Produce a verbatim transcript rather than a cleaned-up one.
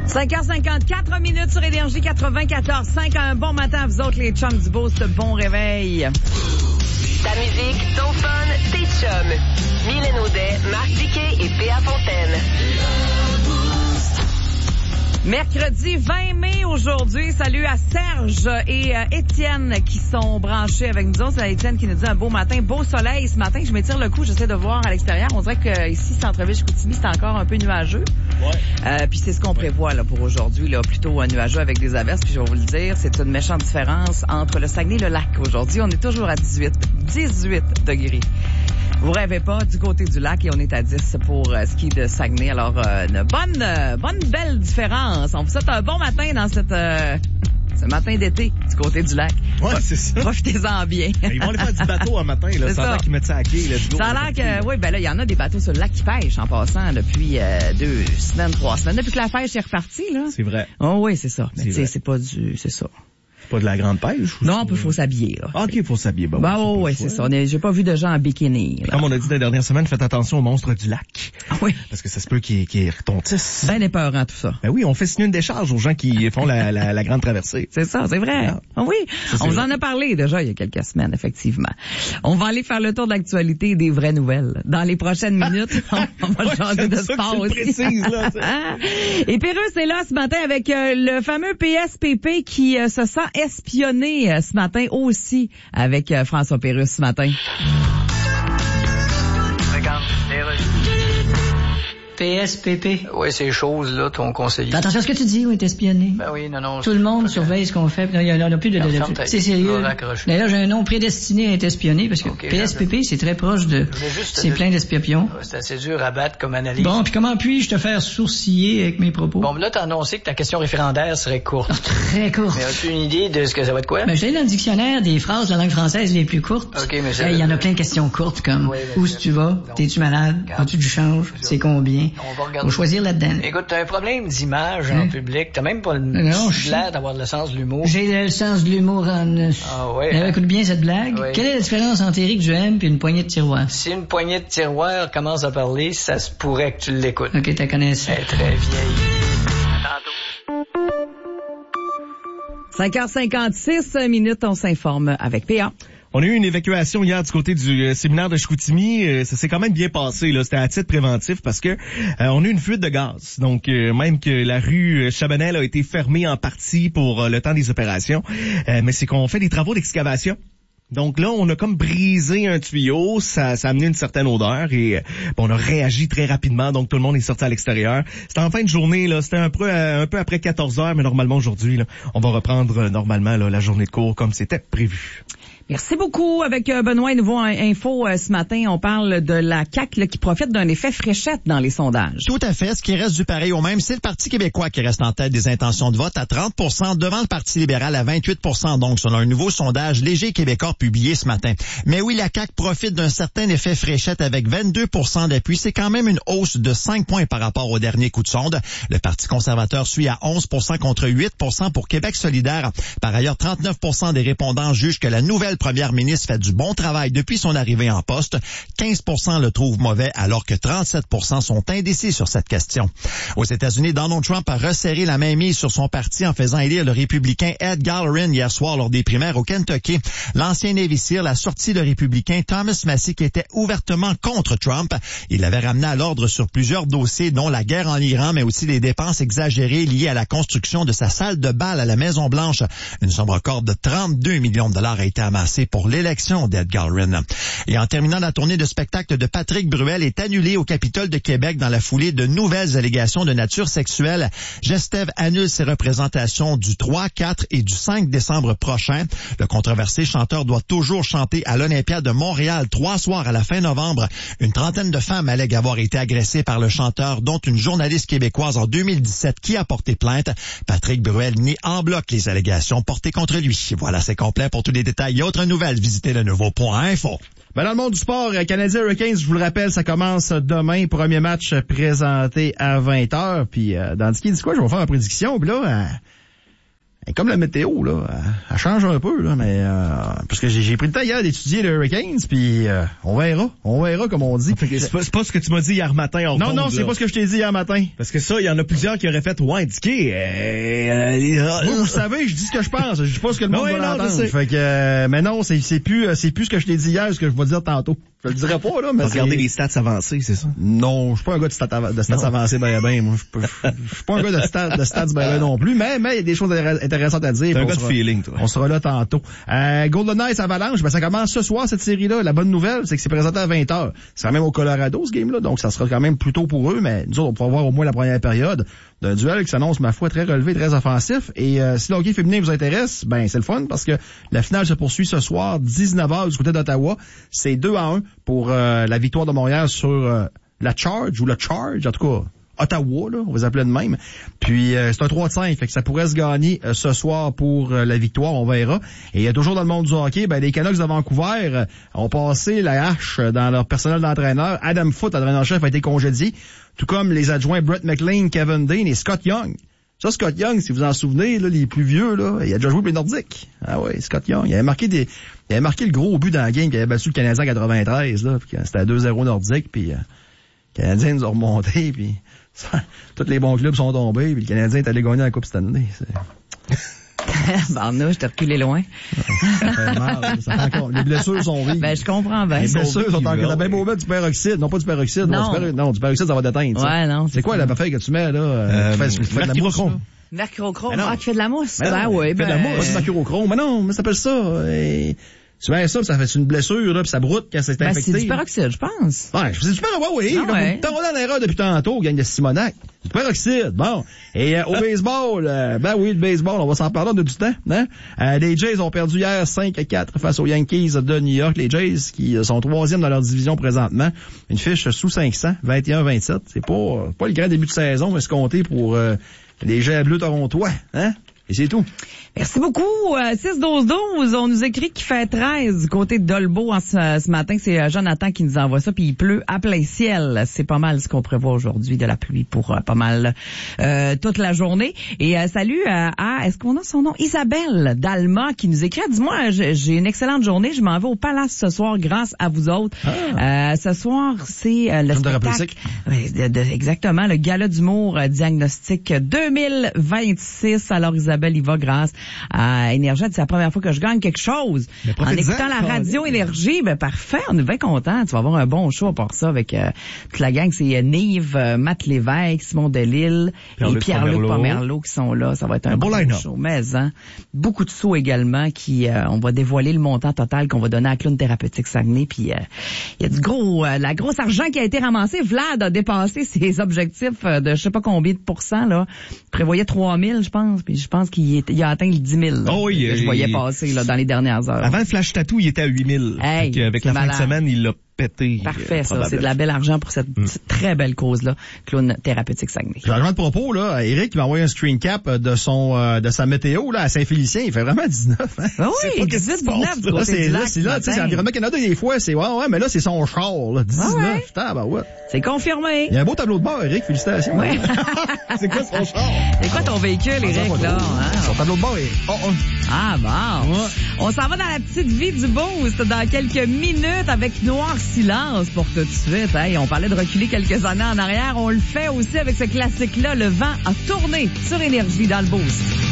cinq heures cinquante-quatre minutes sur Énergie quatre-vingt-quatorze cinq. Un bon matin à vous autres, les chums du beau, ce bon réveil. Ta musique, ton fun, tes chums. Mylène Audet, Marc Diquet et P A Fontaine. Mercredi vingt mai aujourd'hui. Salut à Serge et euh, Étienne qui sont branchés avec nous autres. C'est Étienne qui nous dit un beau matin, beau soleil ce matin. Je m'étire le cou, j'essaie de voir à l'extérieur. On dirait que ici, Centre-Ville-Chicoutimi, c'est encore un peu nuageux. Ouais. Euh, puis c'est ce qu'on prévoit là pour aujourd'hui, là, plutôt nuageux avec des averses. Puis je vais vous le dire, c'est une méchante différence entre le Saguenay et le lac aujourd'hui. On est toujours à dix-huit degrés. Vous rêvez pas, du côté du lac, et on est à dix pour euh, ski de Saguenay. Alors, euh, une bonne, euh, bonne belle différence. On vous souhaite un bon matin dans cette, euh, ce matin d'été du côté du lac. Ouais, c'est ça. Profitez-en bien. Ils vont aller faire du bateau un matin, là. Ça a l'air qu'ils mettent ça à quai, là. Ça a l'air que, oui, ben là, il y en a des bateaux sur le lac qui pêchent en passant depuis euh, deux semaines, trois semaines. Depuis que la pêche est repartie, là. C'est vrai. Oh oui, c'est ça. Mais tu sais, vrai. c'est pas du, c'est ça. Pas de la grande pêche? Ou non, il faut s'habiller, là. Ah, OK, il faut s'habiller. Bon, bah, oh, oui, c'est ça. On est, j'ai pas vu de gens en bikini, là. Comme on a dit la dernière semaine, faites attention aux monstres du lac. Ah oui. Parce que ça se peut qu'ils, qu'ils retontissent. Ben épeurant, tout ça. Ben oui, on fait signer une décharge aux gens qui font la, la, la grande traversée. C'est ça, c'est vrai. Ah, ah oui. Ça, on vous en a parlé déjà il y a quelques semaines, effectivement. On va aller faire le tour de l'actualité et des vraies nouvelles. Dans les prochaines minutes, on, on va ouais, changer de sport aussi. Précise, là, et Pérusse est là ce matin avec euh, le fameux P S P P qui euh, se sent espionné ce matin aussi avec euh, François Pérusse ce matin. Regarde, P S P P. Oui, ces choses-là, ton conseiller. Attention à ce que tu dis, on est espionné. Ben oui, non, non. Tout le monde surveille ce qu'on fait. Il y en a plus de... de, de, de c'est sérieux. D'ailleurs, j'ai un nom prédestiné à être espionné parce que okay, P S P P, c'est très proche de... C'est plein d'espions. C'est assez dur à battre comme analyse. Bon, puis comment puis-je te faire sourciller avec mes propos? Bon, là, t'as annoncé que ta question référendaire serait courte. Oh, très courte. Mais as-tu une idée de ce que ça va être quoi? Ben, je suis allé dans le dictionnaire des phrases de la langue française les plus courtes. OK, mais ça... Il y en a plein de questions courtes comme oui, où est-ce que tu vas? T'es-tu malade? As-tu du change? C'est combien? On va regarder. Là-dedans. Écoute, t'as un problème d'image hein? En public. T'as même pas le l'air d'avoir le sens de l'humour. J'ai le sens de l'humour en... Ah ouais. Hein? Écoute bien cette blague. Oui. Quelle est la différence entre Éric Duhem et une poignée de tiroirs? Si une poignée de tiroirs commence à parler, ça se pourrait que tu l'écoutes. OK, t'as connais ça. Elle est très vieille. Tantôt. cinq heures cinquante-six minutes, on s'informe avec P A. On a eu une évacuation hier du côté du euh, séminaire de Chicoutimi. Euh, ça s'est quand même bien passé, là. C'était à titre préventif parce que euh, on a eu une fuite de gaz. Donc, euh, même que la rue Chabanel a été fermée en partie pour euh, le temps des opérations. Euh, mais c'est qu'on fait des travaux d'excavation. Donc là, on a comme brisé un tuyau, ça, ça a amené une certaine odeur et euh, bon, on a réagi très rapidement, donc tout le monde est sorti à l'extérieur. C'était en fin de journée, là, c'était un peu un peu après quatorze heures, mais normalement aujourd'hui, là, on va reprendre euh, normalement là, la journée de cours comme c'était prévu. Merci beaucoup. Avec Benoît, Nouveau Info, euh, ce matin, on parle de la C A Q là, qui profite d'un effet fléchette dans les sondages. Tout à fait. Ce qui reste du pareil au même, c'est le Parti québécois qui reste en tête des intentions de vote à trente pour cent devant le Parti libéral à vingt-huit pour cent, donc selon un nouveau sondage Léger Québécois publié ce matin. Mais oui, la C A Q profite d'un certain effet fléchette avec vingt-deux pour cent d'appui. C'est quand même une hausse de cinq points par rapport au dernier coup de sonde. Le Parti conservateur suit à onze pour cent contre huit pour cent pour Québec solidaire. Par ailleurs, trente-neuf pour cent des répondants jugent que la nouvelle première ministre fait du bon travail depuis son arrivée en poste. quinze pour cent le trouvent mauvais, alors que trente-sept pour cent sont indécis sur cette question. Aux États-Unis, Donald Trump a resserré la mainmise sur son parti en faisant élire le républicain Ed Gallerin hier soir lors des primaires au Kentucky. L'ancien Navy SEAL a sorti le républicain Thomas Massie qui était ouvertement contre Trump. Il l'avait ramené à l'ordre sur plusieurs dossiers, dont la guerre en Iran, mais aussi les dépenses exagérées liées à la construction de sa salle de bal à la Maison-Blanche. Une somme record de trente-deux millions de dollars a été amassée pour l'élection d'Ed Gallerin. Et en terminant, la tournée de spectacle de Patrick Bruel est annulée au Capitole de Québec dans la foulée de nouvelles allégations de nature sexuelle. Gestev annule ses représentations du trois, quatre et du cinq décembre prochain. Le controversé chanteur doit toujours chanter à l'Olympia de Montréal trois soirs à la fin novembre. Une trentaine de femmes allèguent avoir été agressées par le chanteur, dont une journaliste québécoise en deux mille dix-sept qui a porté plainte. Patrick Bruel nie en bloc les allégations portées contre lui. Voilà, c'est complet. Pour tous les détails et autres nouvelles, visitez le nouveau point info. Ben dans le monde du sport, Canadien Hurricanes, je vous le rappelle, ça commence demain. Premier match présenté à vingt heures. Puis euh, dans le ski, dis quoi, je vais faire ma prédiction. Puis là, euh, Et comme la météo, là, elle, elle change un peu, là, mais euh, parce que j'ai, j'ai pris le temps hier d'étudier les Hurricanes, puis euh, on verra, on verra comme on dit. C'est pas, c'est pas ce que tu m'as dit hier matin. En non, compte, non, là. c'est pas ce que je t'ai dit hier matin. Parce que ça, il y en a plusieurs qui auraient fait, ouais, indiqué. Euh, euh, vous, vous savez, je dis ce que je pense, je dis pas ce que le monde oui, va non, l'entendre. Fait que, euh, mais non, c'est, c'est plus, c'est plus ce que je t'ai dit hier, ce que je vais dire tantôt. Je le dirai pas, là, mais regarder les stats avancés, c'est ça? Non, je suis pas un gars de stats, av- de stats avancés ben ben. Moi, je suis pas un gars de stats, de stats ben ben non plus, mais, mais il y a des choses intéressantes à dire. T'es un gars de sera, feeling, toi. On sera là tantôt. Euh, Golden Knights Avalanche, ben ça commence ce soir, cette série-là. La bonne nouvelle, c'est que c'est présenté à vingt heures. C'est quand même au Colorado, ce game-là, donc ça sera quand même plus tôt pour eux, mais nous autres, on pourra voir au moins la première période d'un duel qui s'annonce, ma foi, très relevé, très offensif. Et euh, si le hockey féminin vous intéresse, ben c'est le fun parce que la finale se poursuit ce soir, dix-neuf heures du côté d'Ottawa. C'est deux à un pour euh, la victoire de Montréal sur euh, la Charge ou le Charge, en tout cas Ottawa, là, on va les appeler de même. Puis euh, c'est un trois de cinq, fait que ça pourrait se gagner euh, ce soir pour euh, la victoire, on verra. Et euh, toujours dans le monde du hockey, ben les Canucks de Vancouver euh, ont passé la hache dans leur personnel d'entraîneur. Adam Foote, entraîneur-chef, a été congédié, tout comme les adjoints Brett McLean, Kevin Dean et Scott Young. Ça, Scott Young, si vous en souvenez, là, les plus vieux, là, il a déjà joué pour les Nordiques. Ah ouais, Scott Young. Il avait marqué des, il avait marqué le gros but dans la game, qui avait battu le Canadien en quatre-vingt-treize, là, puis c'était à deux zéro Nordique, puis euh, le Canadien nous a remonté, puis ça, tous les bons clubs sont tombés, puis le Canadien est allé gagner la Coupe Stanley. Barnouche, t'as reculé loin. Ça fait mal, ça fait encore. Les blessures sont vives. Ben, je comprends bien. Les blessures sont encore. T'as bien beau mettre du peroxyde. Non, pas du peroxyde. Non. Non, du, péro... non, du peroxyde, ça va déteindre. Ouais, non. C'est, c'est quoi ça. La feuille que tu mets, là? Euh, tu fais, tu fais de la mousse. Mercurochrome. Ah, tu fais de la mousse? Ben, ben ouais, ben. de la mousse. Pas du mercurochrome. Mais non, mais ça s'appelle ça. Et... Tu mets ça, ça fait une blessure, là, puis ça broute quand c'est ben, infecté. C'est du peroxyde, je pense. Ouais, c'est du peroxyde, ouais, oui. Ah, ouais. T'en as l'erreur depuis tantôt, gagne de Simonac. Du peroxyde, bon. Et euh, au baseball, euh, ben oui, le baseball, on va s'en parler, on a du temps, hein? Euh, les Jays ont perdu hier cinq à quatre face aux Yankees de New York. Les Jays qui sont troisième dans leur division présentement. Une fiche sous cinq cents, vingt et un vingt-sept. C'est pas, pas le grand début de saison, mais c'est compté pour euh, les Jets bleus torontois, hein? Et c'est tout. Merci beaucoup. Euh, six douze douze, on nous écrit qu'il fait treize du côté de Dolbeau en ce, ce matin. C'est Jonathan qui nous envoie ça, puis il pleut à plein ciel. C'est pas mal ce qu'on prévoit aujourd'hui, de la pluie pour euh, pas mal euh, toute la journée. Et euh, salut euh, à, est-ce qu'on a son nom? Isabelle d'Alma qui nous écrit, dis-moi, j'ai une excellente journée, je m'en vais au Palace ce soir grâce à vous autres. Ah. Euh, ce soir, c'est euh, le Comme spectacle. De de, de, exactement, le gala d'humour euh, diagnostic deux mille vingt-six. Alors Isabelle, il va grâce à Énergie. C'est la première fois que je gagne quelque chose. En écoutant la radio Énergie, ben parfait, on est bien contents. Tu vas avoir un bon show à part ça avec euh, toute la gang. C'est euh, Nive, euh, Matt Lévesque, Simon Delille et Pierre-Luc Pomerleau qui sont là. Ça va être un, un bon show. Mais hein, beaucoup de sauts également qui, euh, on va dévoiler le montant total qu'on va donner à Clown Thérapeutique Saguenay. Puis il euh, y a du gros, euh, la grosse argent qui a été ramassé. Vlad a dépassé ses objectifs euh, de je sais pas combien de pourcents là. Il prévoyait trois mille, je pense. Puis je pense qu'il est, il a atteint le dix mille. Là, oh oui, que je voyais il... passer là, dans les dernières heures. Avant le Flash Tattoo, il était à huit mille. Hey, avec la malade. fin de semaine, il l'a pété. Parfait, euh, ça. C'est de la belle argent pour cette mm. très belle cause-là. Clown Thérapeutique Saguenay. Changement de propos, là. Eric, il m'a envoyé un screen cap de son, euh, de sa météo, là, à Saint-Félicien. Il fait vraiment dix-neuf, hein? Ah oui, dix-huit, dix-neuf, du côté du lac. C'est là, tu sais, c'est Environnement Canada, des fois, c'est, ouais, ouais, mais là, c'est son char, là. dix-neuf. Ah ouais. Putain, bah ouais. C'est confirmé. Il y a un beau tableau de bord, Eric. Félicitations. Ouais. C'est quoi son char? C'est quoi ton véhicule, Eric, là? Hein? Son tableau de bord est A un. Ah, bon. Ouais. On s'en va dans la petite vie du Boost dans quelques minutes avec Noir Silence pour tout de suite. Hey, on parlait de reculer quelques années en arrière. On le fait aussi avec ce classique-là. Le vent a tourné sur Énergie dans le Boost.